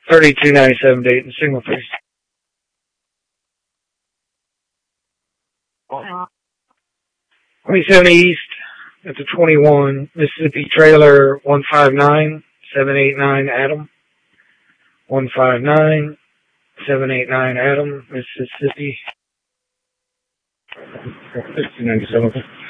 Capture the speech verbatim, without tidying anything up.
thirty-two ninety-seven Dayton, signal three. twenty-seven East, that's a twenty-one, Mississippi trailer one five nine seven eight nine Adam. one five nine seven eight nine Adam, Mississippi. thirty-two ninety-seven.